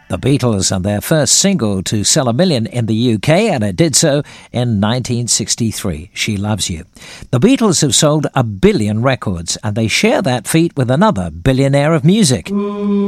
The Beatles and their first single to sell 1 million in the UK, and it did so in 1963, She Loves You. The Beatles have sold 1 billion records, and they share that feat with another billionaire of music.